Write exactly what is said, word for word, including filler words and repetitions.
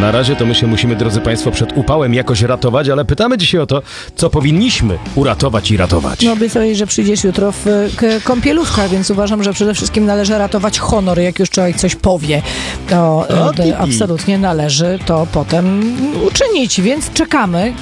Na razie to my się musimy, drodzy Państwo, przed upałem jakoś ratować, ale pytamy dzisiaj o to, co powinniśmy uratować i ratować. No obiecałeś, że przyjdziesz jutro w k- kąpielówkach, więc uważam, że przede wszystkim należy ratować honor. Jak już człowiek coś powie, to O, e, Kiki. absolutnie należy to potem uczynić, więc czekamy.